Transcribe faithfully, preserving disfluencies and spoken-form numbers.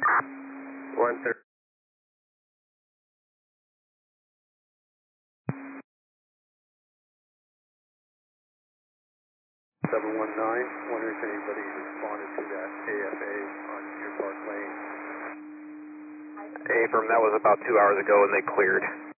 one thirty. seven one nine, wondering if anybody responded to that A F A on Deer Park Lane. Hey, from that was about two hours ago and they cleared.